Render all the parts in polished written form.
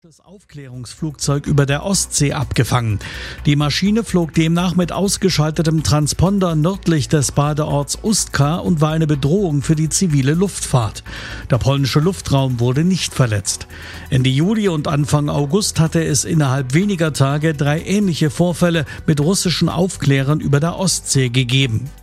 Das Aufklärungsflugzeug über der Ostsee abgefangen. Die Maschine flog demnach mit ausgeschaltetem Transponder nördlich des Badeorts Ustka und war eine Bedrohung für die zivile Luftfahrt. Der polnische Luftraum wurde nicht verletzt. Ende Juli und Anfang August hatte es innerhalb weniger Tage 3 ähnliche Vorfälle mit russischen Aufklärern über der Ostsee gegeben.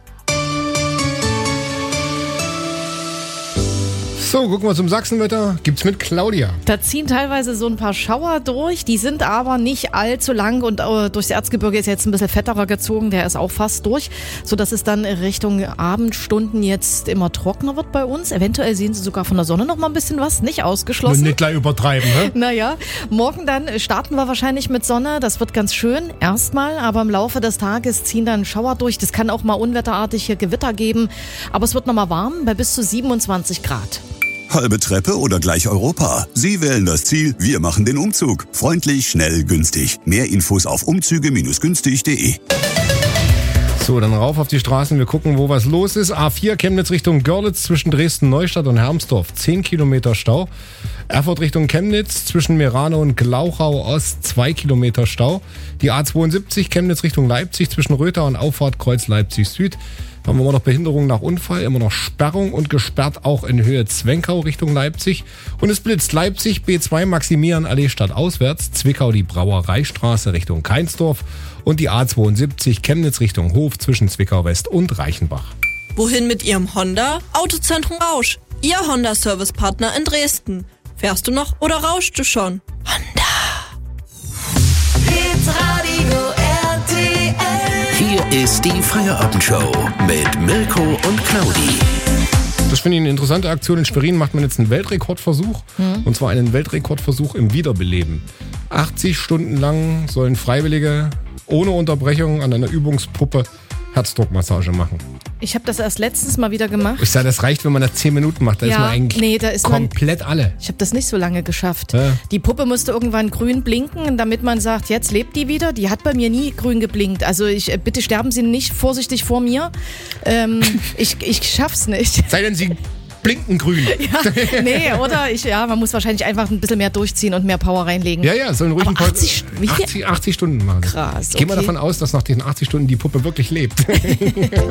So, gucken wir zum Sachsenwetter. Gibt's mit Claudia. Da ziehen teilweise so ein paar Schauer durch, die sind aber nicht allzu lang und durchs Erzgebirge ist jetzt ein bisschen fetterer gezogen, der ist auch fast durch, sodass es dann Richtung Abendstunden jetzt immer trockener wird bei uns. Eventuell sehen Sie sogar von der Sonne noch mal ein bisschen was, nicht ausgeschlossen. Nicht gleich übertreiben, ne? Naja, morgen dann starten wir wahrscheinlich mit Sonne, das wird ganz schön erstmal, aber im Laufe des Tages ziehen dann Schauer durch. Das kann auch mal unwetterartige Gewitter geben, aber es wird noch mal warm bei bis zu 27 Grad. Halbe Treppe oder gleich Europa? Sie wählen das Ziel, wir machen den Umzug. Freundlich, schnell, günstig. Mehr Infos auf umzüge-günstig.de. So, dann rauf auf die Straßen. Wir gucken, wo was los ist. A4 Chemnitz Richtung Görlitz zwischen Dresden-Neustadt und Hermsdorf. 10 Kilometer Stau. Erfurt Richtung Chemnitz zwischen Merano und Glauchau Ost. 2 Kilometer Stau. Die A72 Chemnitz Richtung Leipzig zwischen Rötha und Auffahrt Kreuz Leipzig Süd. Da haben wir immer noch Behinderung nach Unfall, immer noch Sperrung und gesperrt auch in Höhe Zwenkau Richtung Leipzig. Und es blitzt Leipzig, B2 Maximilianallee stadtauswärts, Zwickau die Brauereistraße Richtung Keinsdorf und die A72 Chemnitz Richtung Hof zwischen Zwickau West und Reichenbach. Wohin mit Ihrem Honda? Autozentrum Rausch, Ihr Honda-Service-Partner in Dresden. Fährst du noch oder rauschst du schon? Honda. Hitradio RTL. Hier ist die Feierabendshow mit Mirko und Claudi. Das finde ich eine interessante Aktion. In Schwerin macht man jetzt einen Weltrekordversuch. Und zwar einen Weltrekordversuch im Wiederbeleben. 80 Stunden lang sollen Freiwillige ohne Unterbrechung an einer Übungspuppe Herzdruckmassage machen. Ich habe das erst letztens mal wieder gemacht. Ich sage, das reicht, wenn man das 10 Minuten macht. Da ist man eigentlich komplett alle. Ich habe das nicht so lange geschafft. Ja. Die Puppe musste irgendwann grün blinken, damit man sagt, jetzt lebt die wieder. Die hat bei mir nie grün geblinkt. Also bitte sterben Sie nicht vorsichtig vor mir. Ich schaff's nicht. Sei denn, Sie blinken grün. Ja, oder man muss wahrscheinlich einfach ein bisschen mehr durchziehen und mehr Power reinlegen. Ja, sollen ruhig Aber ein 80 Stunden machen. Krass, Ich gehe mal davon aus, dass nach diesen 80 Stunden die Puppe wirklich lebt.